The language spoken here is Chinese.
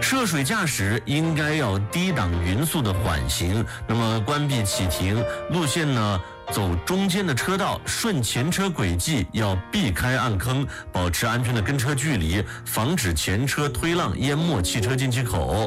涉水驾驶应该要低档匀速的缓行，那么关闭启停路线呢，走中间的车道，顺前车轨迹，要避开暗坑，保持安全的跟车距离，防止前车推浪淹没汽车进气口。